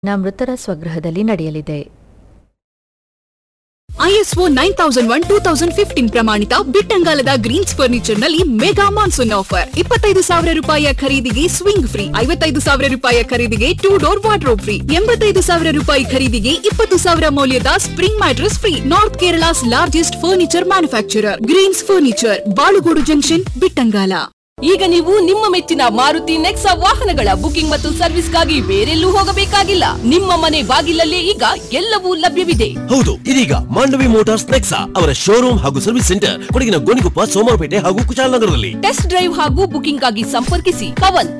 ಮೃತರ ಸ್ವಗೃಹದಲ್ಲಿ ನಡೆಯಲಿದೆ. ISO 9001-2015 ಪ್ರಮಾಣಿತ ಬಿಟ್ಟಂಗಾಲದ ಗ್ರೀನ್ಸ್ ಫರ್ನಿಚರ್ ನಲ್ಲಿ ಮೆಗಾ ಮಾನ್ಸೂನ್ ಆಫರ್. 25,000 ರೂಪಾಯಿಯ ಖರೀದಿಗೆ ಸ್ವಿಂಗ್ ಫ್ರೀ, 55,000 ರೂಪಾಯಿಯ ಖರೀದಿಗೆ 2 ಡೋರ್ ವಾರ್ಡ್ರೋಬ್ ಫ್ರೀ, 85,000 ರೂಪಾಯಿ ಖರೀದಿಗೆ 20,000 ಮೌಲ್ಯದ spring mattress free. North Kerala's largest furniture manufacturer Green's furniture, Balugodu junction, Bittangala. ಈಗ ನೀವು ನಿಮ್ಮ ಮೆಚ್ಚಿನ ಮಾರುತಿ ನೆಕ್ಸಾ ವಾಹನಗಳ ಬುಕಿಂಗ್ ಮತ್ತು ಸರ್ವಿಸ್ಗಾಗಿ ಬೇರೆಲ್ಲೂ ಹೋಗಬೇಕಾಗಿಲ್ಲ. ನಿಮ್ಮ ಮನೆ ಬಾಗಿಲಲ್ಲೇ ಈಗ ಎಲ್ಲವೂ ಲಭ್ಯವಿದೆ. ಹೌದು, ಇದೀಗ ಮಾಂಡವಿ ಮೋಟಾರ್ಸ್ ನೆಕ್ಸಾ ಅವರ ಶೋರೂಮ್ ಹಾಗೂ ಸರ್ವಿಸ್ ಸೆಂಟರ್ ಕೊಡಗಿನ ಗೋಣಿಕೊಪ್ಪ, ಸೋಮವಾರಪೇಟೆ ಹಾಗೂ ಕುಶಾಲನಗರದಲ್ಲಿ. ಟೆಸ್ಟ್ ಡ್ರೈವ್ ಹಾಗೂ ಬುಕಿಂಗ್ ಗಾಗಿ ಸಂಪರ್ಕಿಸಿ ಪವನ್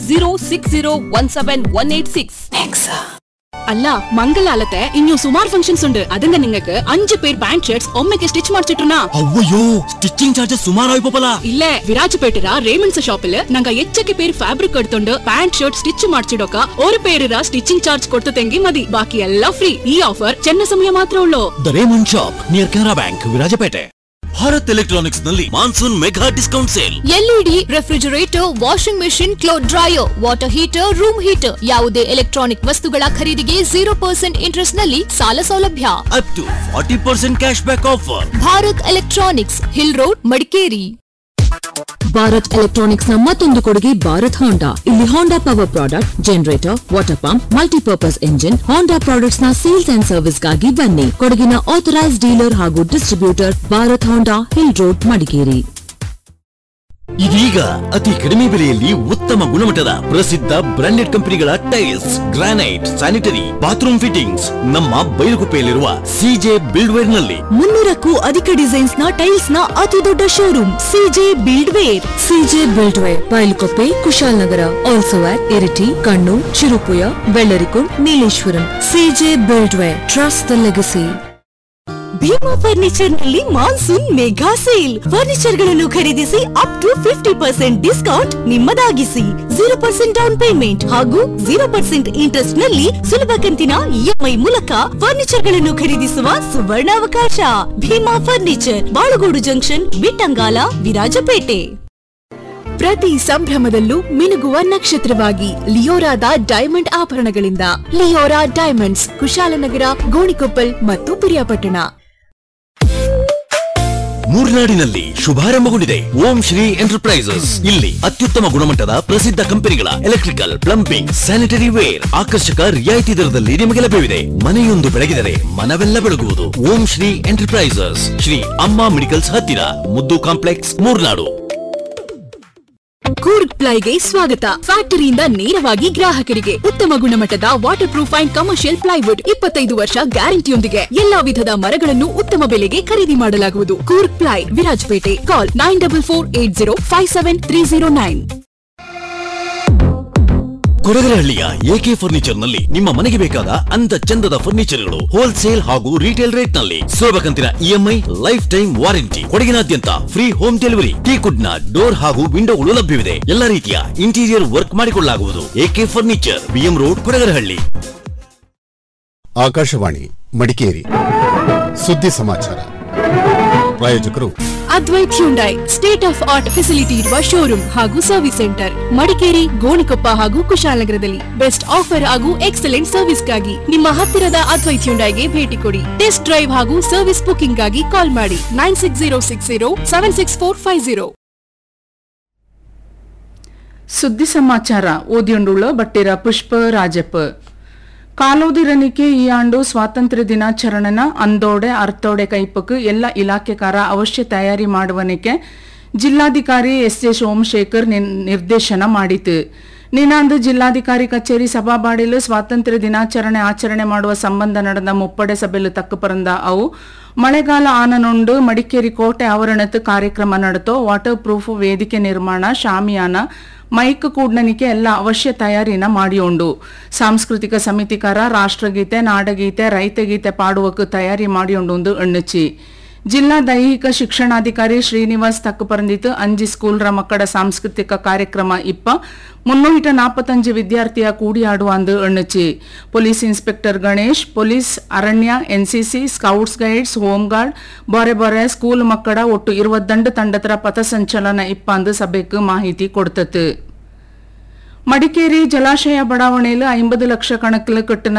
9606017186. അല്ല മംഗലാലത്തെ ഇനിയും സുമാർ ഫംഗ്ഷൻസ് ഉണ്ട്. അതിന്റെ നിങ്ങൾക്ക് 5 പേർ pant shirts ഒമ്മയ്ക്ക് stitch ಮಾಡಿಸಿಟ್ರನಾ? ಅವ್ವಯ್ಯೋ, stitching charges ಸುಮಾರು ಆಯ್ಪಲ್ಲ. ಇಲ್ಲೇ ವಿರಾಜಪೇಟೆರ ರೇಮಂಡ್ಸ್ ಶಾಪಿಲ್ ನಂಗ ಹೆಚ್ಚಕ್ಕೆ peer fabric ಎಡ್ತೊಂಡು pant shirt stitch ಮಾಡಿಸಿಡೋಕ ഒരു പേരിರ ಸ್ಟಿಚಿಂಗ್ ಚಾರ್ಜ್ ಕೊಡ್ತತೆಂಗಿ ಮದಿ, ಬಾಕಿ ಎಲ್ಲ ಫ್ರೀ. ಈ ಆಫರ್ ಚೆನ್ನ ಸಮಯ ಮಾತ್ರ ಉಳ್ಳೋ. The Raymond shop near Canara bank, Virajpet. Bharat electronics ನಲ್ಲಿ monsoon mega discount sale. LED, refrigerator, washing machine, cloth dryer, water heater, room heater ಯಾವುದೇ ಎಲೆಕ್ಟ್ರಾನಿಕ್ ವಸ್ತುಗಳ ಖರೀದಿಗೆ 0% ಇಂಟ್ರೆಸ್ಟ್ ನಲ್ಲಿ ಸಾಲ ಸೌಲಭ್ಯ. Up to 40% cash back offer. Bharat electronics, hill road, Madikeri. Bharat electronics ನ ಮತ್ತೊಂದು ಕೊಡುಗೆ ಭಾರತ್ ಹೋಂಡಾ. ಇಲ್ಲಿ ಹೋಂಡಾ power product, generator, water pump, multipurpose engine, ಹೋಂಡಾ ಪ್ರಾಡಕ್ಟ್ಸ್ ನ ಸೇಲ್ಸ್ ಅಂಡ್ ಸರ್ವಿಸ್ ಗಾಗಿ ಬನ್ನಿ. ಕೊಡಗಿನ ಆಥರೈಸ್ ಡೀಲರ್ ಹಾಗೂ ಡಿಸ್ಟ್ರಿಬ್ಯೂಟರ್ ಭಾರತ್ ಹೋಂಡಾ, ಹಿಲ್ ರೋಡ್, ಮಡಿಕೇರಿ. ಇದೀಗ ಅತಿ ಕಡಿಮೆ ಬೆಲೆಯಲ್ಲಿ ಉತ್ತಮ ಗುಣಮಟ್ಟದ ಪ್ರಸಿದ್ಧ ಬ್ರಾಂಡೆಡ್ ಕಂಪನಿಗಳ tiles, granite, sanitary, bathroom fittings ನಮ್ಮ ಬೈಲುಗುಪ್ಪೆಯಲ್ಲಿರುವ ಸಿಜೆ ಬಿಲ್ಡ್ವೇರ್ ನಲ್ಲಿ. 300ಕ್ಕೂ ಅಧಿಕ ಡಿಸೈನ್ಸ್ ನ ಟೈಲ್ಸ್ ನ ಅತಿ ದೊಡ್ಡ showroom CJ ಬಿಲ್ಡ್ವೇರ್. CJ ಬಿಲ್ಡ್ವೇರ್, ಬೈಲುಗುಪ್ಪೆ, Kushalnagar, also at Iritty, Kannur, Cherupuzha, Vellarikundu, Nileshwaram. CJ ಬಿಲ್ಡ್ವೇರ್, trust the legacy. Bima furniture ನಲ್ಲಿ ಮಾನ್ಸೂನ್ ಮೆಗಾ ಸೇಲ್. ಫರ್ನಿಚರ್ ಗಳನ್ನು ಖರೀದಿಸಿ up to 50% discount ನಿಮ್ಮದಾಗಿಸಿ. 0% down payment ಹಾಗೂ 0% ಇಂಟ್ರೆಸ್ಟ್ ನಲ್ಲಿ ಸುಲಭ ಕಂತಿನ ಇಎಂಐ ಮೂಲಕ ಫರ್ನಿಚರ್ ಗಳನ್ನು ಖರೀದಿಸುವ ಸುವರ್ಣಾವಕಾಶ. Bima furniture, Balugodu junction, Bittangala, Virajpet. ಪ್ರತಿ ಸಂಭ್ರಮದಲ್ಲೂ ಮಿನುಗುವ ನಕ್ಷತ್ರವಾಗಿ ಲಿಯೋರಾದ diamond ಆಭರಣಗಳಿಂದ. Leora diamonds, Kushalnagar, Gonikoppal ಮತ್ತು ಪಿರಿಯಾಪಟ್ಟಣ. ಮೂರ್ನಾಡಿನಲ್ಲಿ ಶುಭಾರಂಭಗೊಂಡಿದೆ ಓಂ ಶ್ರೀ ಎಂಟರ್ಪ್ರೈಸಸ್. ಇಲ್ಲಿ ಅತ್ಯುತ್ತಮ ಗುಣಮಟ್ಟದ ಪ್ರಸಿದ್ಧ ಕಂಪನಿಗಳ ಎಲೆಕ್ಟ್ರಿಕಲ್, ಪ್ಲಂಬಿಂಗ್, ಸ್ಯಾನಿಟರಿ ವೇರ್ ಆಕರ್ಷಕ ರಿಯಾಯಿತಿ ದರದಲ್ಲಿ ನಿಮಗೆ ಲಭ್ಯವಿದೆ. ಮನೆಯೊಂದು ಬೆಳಗಿದರೆ ಮನವೆಲ್ಲ ಬೆಳಗುವುದು. ಓಂ ಶ್ರೀ ಎಂಟರ್ಪ್ರೈಸಸ್, ಶ್ರೀ ಅಮ್ಮ ಮೆಡಿಕಲ್ಸ್ ಹತ್ತಿರ, ಮುದ್ದು ಕಾಂಪ್ಲೆಕ್ಸ್, ಮೂರ್ನಾಡು. ಕೂರ್ಗ್ ಪ್ಲೈಗೆ ಸ್ವಾಗತ. ಫ್ಯಾಕ್ಟರಿಯಿಂದ ನೇರವಾಗಿ ಗ್ರಾಹಕರಿಗೆ ಉತ್ತಮ ಗುಣಮಟ್ಟದ water proof and commercial plywood, 25 ವರ್ಷ ಗ್ಯಾರಂಟಿಯೊಂದಿಗೆ ಎಲ್ಲಾ ವಿಧದ ಮರಗಳನ್ನು ಉತ್ತಮ ಬೆಲೆಗೆ ಖರೀದಿ ಮಾಡಲಾಗುವುದು. ಕೂರ್ಗ್ ಪ್ಲೈ, ವಿರಾಜಪೇಟೆ. ಕಾಲ್ 9448057309. ಕೊಡಗರಹಳ್ಳಿಯ ಎಕೆ ಫರ್ನಿಚರ್ ನಲ್ಲಿ ನಿಮ್ಮ ಮನೆಗೆ ಬೇಕಾದ ಅಂದ ಚಂದದ ಫರ್ನಿಚರ್ಗಳು ಹೋಲ್ಸೇಲ್ ಹಾಗೂ ರೀಟೇಲ್ ರೇಟ್ ನಲ್ಲಿ. ಸುಲಭ ಕಂತಿನ EMI, life time warranty. ಕೊಡಗಿನಾದ್ಯಂತ free home delivery. ಟೀಕುಡ್ ನ ಡೋರ್ ಹಾಗೂ ವಿಂಡೋಗಳು ಲಭ್ಯವಿದೆ. ಎಲ್ಲ ರೀತಿಯ ಇಂಟೀರಿಯರ್ ವರ್ಕ್ ಮಾಡಿಕೊಳ್ಳಲಾಗುವುದು. A K furniture, BM road, Kodagarahalli. Akashvani Madikeri ಸುದ್ದಿ ಸಮಾಚಾರ. ಪ್ರಾಯೋಜಕರು Advait Hyundai, state of art facility ಇರುವ ಶೋರೂಮ್ ಹಾಗೂ ಸರ್ವಿಸ್ ಸೆಂಟರ್, ಮಡಿಕೇರಿ, ಗೋಣಿಕೊಪ್ಪ ಹಾಗೂ ಕುಶಾಲನಗರದಲ್ಲಿ. ಬೆಸ್ಟ್ ಆಫರ್ ಹಾಗೂ ಎಕ್ಸಲೆಂಟ್ ಸರ್ವಿಸ್ಗಾಗಿ ನಿಮ್ಮ ಹತ್ತಿರದ ಅದ್ವೈತ್ ಹ್ಯುಂಡೈಗೆ ಭೇಟಿ ಕೊಡಿ. ಟೆಸ್ಟ್ ಡ್ರೈವ್ ಹಾಗೂ ಸರ್ವಿಸ್ ಬುಕಿಂಗ್ ಗಾಗಿ ಕಾಲ್ ಮಾಡಿ 9606076450. ಸುದ್ದಿ ಸಮಾಚಾರ ಓದಿಯೊಂಡುಳ್ಳ ಬಟ್ಟಿರ ಪುಷ್ಪ ರಾಜಪ್ಪ. ಕಾಲೋದಿರನಿಕೆ ಈ ಆಂಡು ಸ್ವಾತಂತ್ರ್ಯ ದಿನಾಚರಣೆನ ಅಂದೋಡೆ ಅರ್ಥೋಡೆ ಕೈಪಕ್ ಎಲ್ಲ ಇಲಾಖೆಕಾರ ಅವಶ್ಯ ತಯಾರಿ ಮಾಡುವನಿಕೆ ಜಿಲ್ಲಾಧಿಕಾರಿ ಎಸ್.ಎ. ಸೋಮಶೇಖರ್ ನಿರ್ದೇಶನ ಮಾಡಿತು. ನಿನಾಂದು ಜಿಲ್ಲಾಧಿಕಾರಿ ಕಚೇರಿ ಸಭಾಬಾಡಿಲು ಸ್ವಾತಂತ್ರ್ಯ ದಿನಾಚರಣೆ ಆಚರಣೆ ಮಾಡುವ ಸಂಬಂಧ ನಡೆದ ಮುಪ್ಪಡೆ ಸಭೆಲು ತಕ್ಕ ಪರಂದ ಅವು ಮಳೆಗಾಲ ಆನನೊಂಡು ಮಡಿಕೇರಿ ಕೋಟೆ ಆವರಣದ ಕಾರ್ಯಕ್ರಮ ನಡೆತೋ ವಾಟರ್ ಪ್ರೂಫ್ ವೇದಿಕೆ ನಿರ್ಮಾಣ, ಶಾಮಿಯಾನ, ಮೈಕ್ ಕೂಡ್ನನಿಕೆ ಎಲ್ಲ ಅವಶ್ಯ ತಯಾರಿನ ಮಾಡಿಯೋಂಡು. ಸಾಂಸ್ಕೃತಿಕ ಸಮಿತಿಕಾರ ರಾಷ್ಟ್ರಗೀತೆ, ನಾಡಗೀತೆ, ರೈತಗೀತೆ ಪಾಡುವಕ್ಕೆ ತಯಾರಿ ಮಾಡಿಯೋಂಡು ಎಣ್ಣುಚಿ. ಜಿಲ್ಲಾ ದೈಹಿಕ ಶಿಕ್ಷಣಾಧಿಕಾರಿ ಶ್ರೀನಿವಾಸ್ ತಕ್ಕಪರಂದಿತ್ತು 5 ಸ್ಕೂಲ್ರ ಮಕ್ಕಳ ಸಾಂಸ್ಕೃತಿಕ ಕಾರ್ಯಕ್ರಮ 345 ವಿದ್ಯಾರ್ಥಿಯ ಕೂಡಿಯಾಡುವ ಅಂದು ಎಣ್ಣುಚಿ. ಪೊಲೀಸ್ ಇನ್ಸ್ಪೆಕ್ಟರ್ ಗಣೇಶ್, ಪೊಲೀಸ್, ಅರಣ್ಯ, NCC, scouts guides, home guard, ಬೊರೆ school ಮಕ್ಕಳ ಒಟ್ಟು 20 ತಂಡತರ ಪಥಸಂಚಲನ ಅಂದು ಸಭೆಗೆ ಮಾಹಿತಿ ಕೊಡ್ತತ್ತು. മടിക്കേരി ജലാശയ ബടാവണയിൽ 50 ലക്ഷ കണക്കിൽ കെട്ടുന്ന